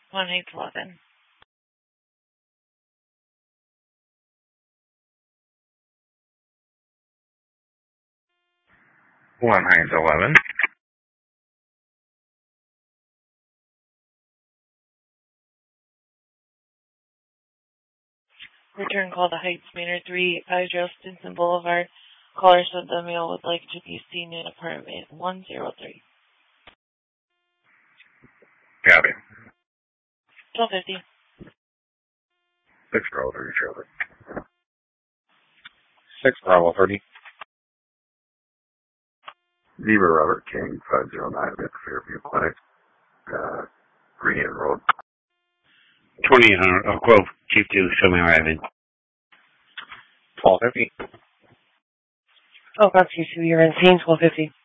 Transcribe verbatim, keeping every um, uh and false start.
one eight eleven. one eight eleven. Return call to Heights Manor three, Idro Stinson Boulevard. Caller said the male would like to be seen in apartment one oh three. Got it. twelve fifty. six Bravo thirty trailer. six Bravo thirty. Zebra Robert King, five oh nine at Fairview Clinic, uh, Green Road. twenty-eight hundred, Oak Grove, Chief two, show me where I've been. twelve fifty. Oh, got you two, you're in scene, twelve fifty.